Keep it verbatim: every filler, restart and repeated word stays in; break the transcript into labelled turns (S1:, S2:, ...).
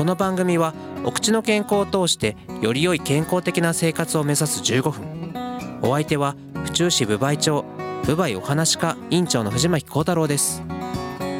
S1: この番組はお口の健康を通してより良い健康的な生活を目指すじゅうごふん。お相手は府中市分梅町分梅お話科院長の藤巻幸太郎です。